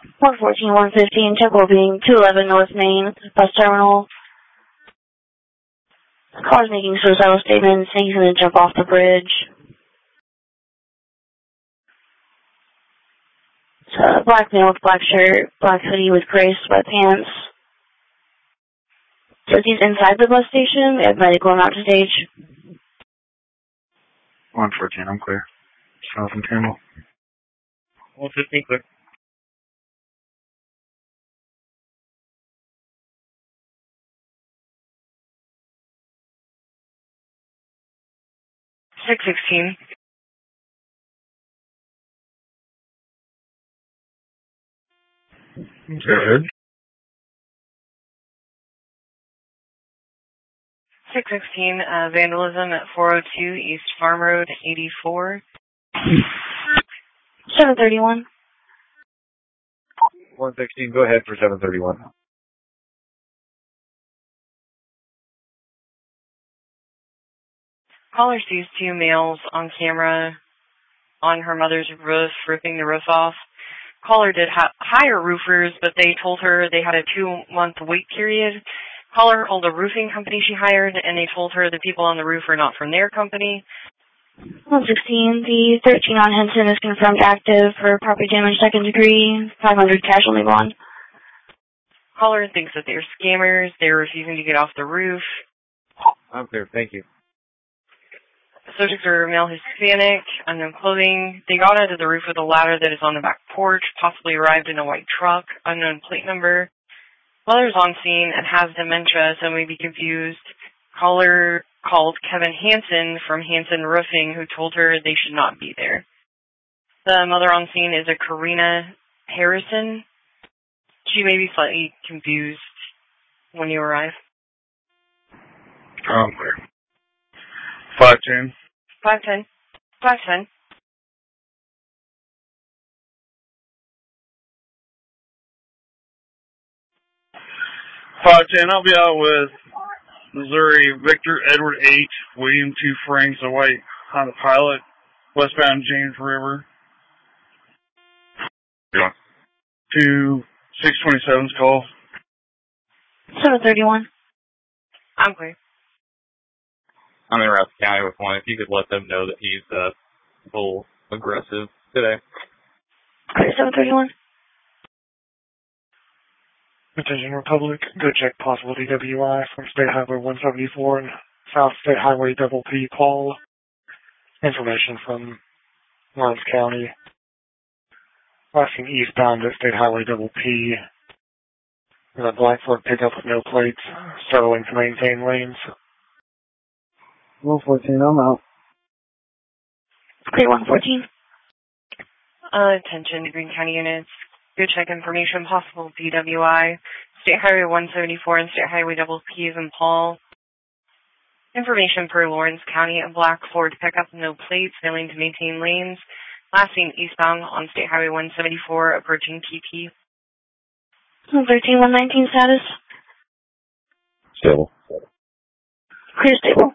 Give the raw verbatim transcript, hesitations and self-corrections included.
one fourteen, one fifteen, check well-being, two eleven North Main, bus terminal. Car's making suicidal statements, saying he's going to jump off the bridge. It's a black male with black shirt, black hoodie with gray sweatpants. Says he's inside the bus station. We have medical on to stage. one fourteen, I'm clear. South and Campbell. one fifteen, clear. six sixteen. Go ahead. six sixteen, uh, vandalism at four oh two East Farm Road, eighty-four. seven thirty-one. one sixteen, go ahead for seven thirty-one. Caller sees two males on camera on her mother's roof, ripping the roof off. Caller did ha- hire roofers, but they told her they had a two-month wait period. Caller told the roofing company she hired, and they told her the people on the roof are not from their company. one sixteen, the thirteen on Henson is confirmed active for property damage second degree, five hundred cash only bond. Caller thinks that they're scammers. They're refusing to get off the roof. I'm clear, thank you. Subjects are male Hispanic, unknown clothing. They got onto the roof with a ladder that is on the back porch, possibly arrived in a white truck, unknown plate number. Mother's on scene and has dementia, so may be confused. Caller called Kevin Hansen from Hansen Roofing, who told her they should not be there. The mother on scene is a Karina Harrison. She may be slightly confused when you arrive. I'm clear. five ten. five ten. five ten. five ten, I'll be out with Missouri Victor Edward eight, William two Franks, a white Honda Pilot, westbound James River. Yeah. To six twenty-seven's call. seven thirty-one. I'm clear. I'm in Rouse County with one. If you could let them know that he's uh, a little aggressive today. Clear, seven thirty-one. Attention Republic, go check possible D W I from State Highway one seventy-four and South State Highway Double P Paul. Information from Lawrence County. Passing eastbound at State Highway Double P. There's a black Ford pickup with no plates, struggling to maintain lanes. one fourteen, I'm out. Clear, one fourteen. Uh, attention, Green County units. Go check information, possible D W I. State Highway one seventy-four and State Highway Double P in Paul. Information per Lawrence County, a black Ford pickup, no plates, failing to maintain lanes. Last seen eastbound on State Highway one seventy-four, approaching T P. one thirteen, one nineteen status. Stable. Clear, stable.